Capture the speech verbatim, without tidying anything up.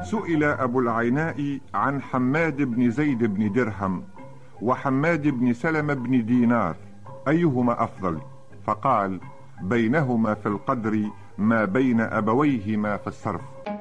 سئل أبو العيناء عن حماد بن زيد بن درهم وحماد بن سلمة بن دينار أيهما أفضل؟ فقال: بينهما في القدر ما بين أبويهما في الصرف.